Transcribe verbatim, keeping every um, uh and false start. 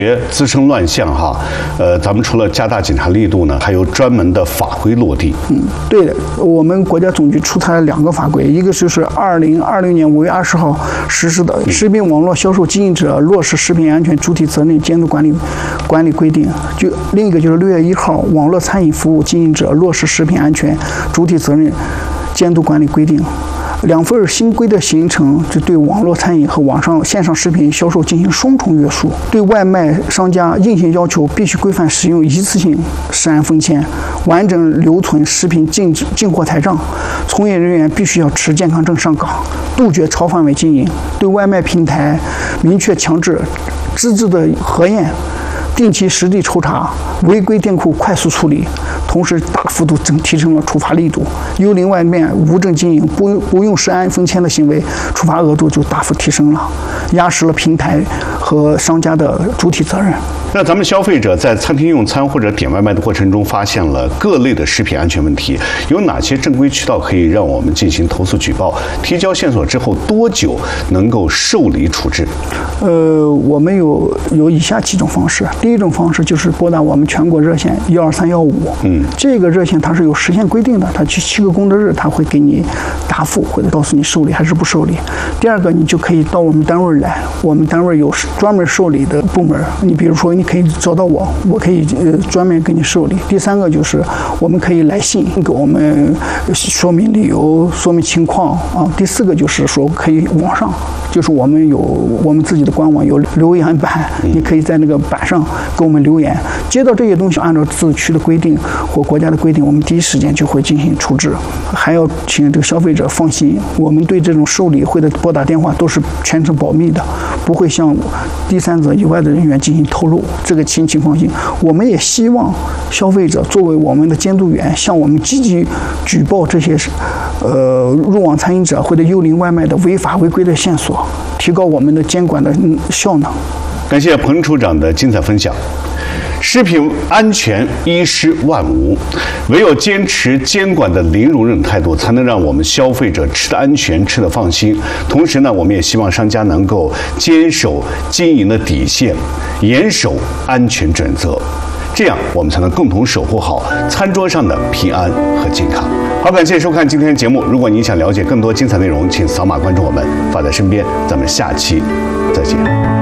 别滋生乱象哈，呃，咱们除了加大检查力度呢，还有专门的法规落地。 嗯，对的，我们国家总局出台了两个法规，一个就是二零二零年五月二十号实施的《食品网络销售经营者落实食品安全主体责任监督管理管理规定》，就另一个就是六月一号《网络餐饮服务经营者落实食品安全主体责任监督管理规定》。两份新规的形成，就对网络餐饮和网上线上食品销售进行双重约束，对外卖商家硬性要求必须规范使用一次性食安封签，完整留存食品进进货台账，从业人员必须要持健康证上岗，杜绝超范围经营，对外卖平台明确强制资质的核验，定期实地抽查，违规店铺快速处理，同时大幅度增提升了处罚力度。幽灵外卖无证经营、不不用食安封签的行为，处罚额度就大幅提升了，压实了平台和商家的主体责任。 那咱们消费者在餐厅用餐或者点外卖的过程中，发现了各类的食品安全问题，有哪些正规渠道可以让我们进行投诉举报？提交线索之后多久能够受理处置？ 呃，我们有有以下几种方式。第一种方式就是拨打我们全国热线幺二三幺五，嗯，这个热线它是有时限规定的，它去七个工作日它会给你答复，或者告诉你受理还是不受理。第二个，你就可以到我们单位来，我们单位有专门受理的部门，你比如说你可以找到我，我可以呃专门给你受理。第三个就是我们可以来信给我们说明理由、说明情况啊。第四个就是说可以网上，就是我们有我们自己的官网有留言板，你可以在那个板上给我们留言。接到这些东西，按照自区的规定或国家的规定，我们第一时间就会进行处置。还要请这个消费者放心，我们对这种受理或者拨打电话都是全程保密的，不会向第三者以外的人员进行透露。这个请请放心。我们也希望消费者作为我们的监督员，向我们积极举报这些呃入网餐饮者或者幽灵外卖的违法违规的线索，提高我们的监管的效能。 感谢彭处长的精彩分享。食品安全一失万无，唯有坚持监管的零容忍态度，才能让我们消费者吃得安全、吃得放心。同时呢，我们也希望商家能够坚守经营的底线，严守安全准则，这样我们才能共同守护好餐桌上的平安和健康。好，感谢收看今天的节目。如果您想了解更多精彩内容，请扫码关注我们，放在身边。咱们下期再见。